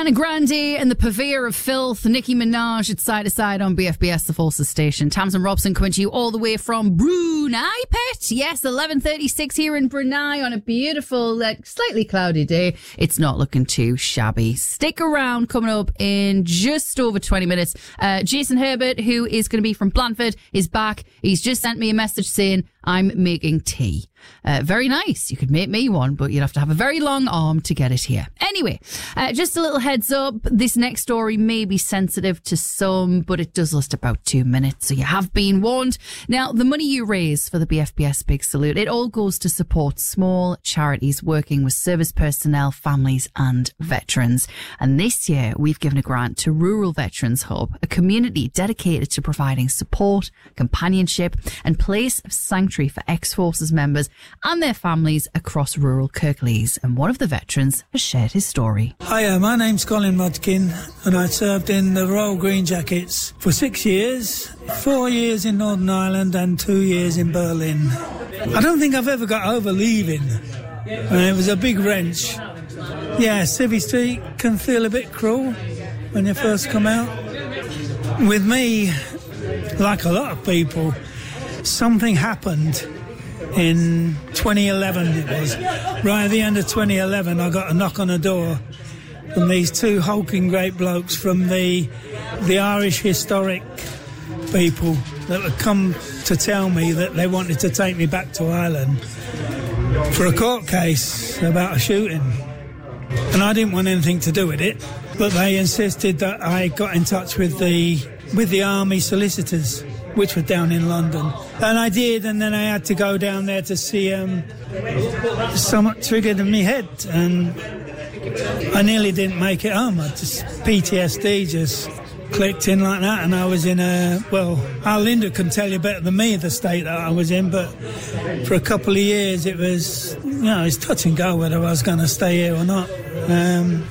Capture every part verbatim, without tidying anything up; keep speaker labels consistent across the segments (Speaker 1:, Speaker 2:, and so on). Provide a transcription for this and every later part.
Speaker 1: Ariana Grande and the purveyor of filth, Nicki Minaj, at Side to Side on B F B S, the Forces Station. Tamsin Robson coming to you all the way from Brunei, Pet. Yes, eleven thirty-six here in Brunei on a beautiful, like, slightly cloudy day. It's not looking too shabby. Stick around, coming up in just over twenty minutes. Uh, Jason Herbert, who is going to be from Blandford, is back. He's just sent me a message saying, I'm making tea. Uh, very nice. You could make me one, but you'd have to have a very long arm to get it here. Anyway, uh, just a little heads up. This next story may be sensitive to some, but it does last about two minutes, so you have been warned. Now, the money you raise for the B F B S Big Salute, it all goes to support small charities working with service personnel, families and veterans. And this year, we've given a grant to Rural Veterans Hub, a community dedicated to providing support, companionship and place of sanctuary for ex-forces members and their families across rural Kirklees. And one of the veterans has shared his story.
Speaker 2: Hiya, my name's Colin Mudkin and I served in the Royal Green Jackets for six years, four years in Northern Ireland and two years in Berlin. I don't think I've ever got over leaving. And it was a big wrench. Yeah, Civvy Street can feel a bit cruel when you first come out. With me, like a lot of people, something happened in twenty eleven, it was. Right at the end of twenty eleven, I got a knock on the door from these two hulking great blokes from the the Irish historic people that had come to tell me that they wanted to take me back to Ireland for a court case about a shooting. And I didn't want anything to do with it, but they insisted that I got in touch with the with the army solicitors, which were down in London. And I did, and then I had to go down there to see um, something triggered in my head, and I nearly didn't make it home. I just, P T S D just clicked in like that, and I was in a, well, Al Linda can tell you better than me the state that I was in, but for a couple of years it was, you know, it's touch and go whether I was going to stay here or not. Um,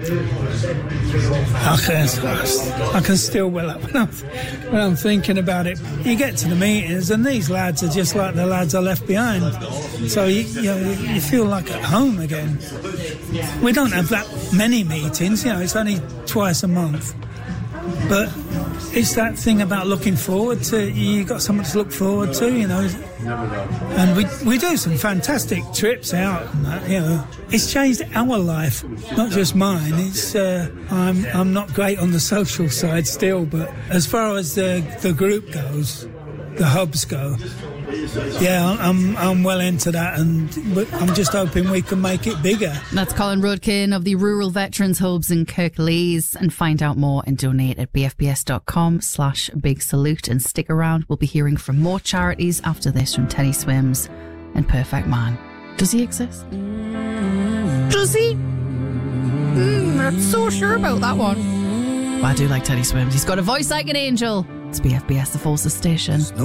Speaker 2: I, can, I can still well up when I'm, when I'm thinking about it. You get to the meetings and these lads are just like the lads I left behind. So you, you know, you feel like at home again. We don't have that many meetings, you know, it's only twice a month. But it's that thing about looking forward to, you got something to look forward to, you know. And we we do some fantastic trips out and that, you know. It's changed our life, not just mine. It's uh, I'm I'm not great on the social side still, but as far as the the group goes, the hubs go, yeah, I'm I'm well into that, and I'm just hoping we can make it bigger.
Speaker 1: That's Colin Rudkin of the Rural Veterans Hubs in Kirklees. And find out more and donate at bfbs.com slash big salute. And stick around, we'll be hearing from more charities after this from Teddy Swims and Perfect Man. Does he exist? Does he? Mm, not so sure about that one. Well, I do like Teddy Swims. He's got a voice like an angel. It's B F B S, the Forces Station.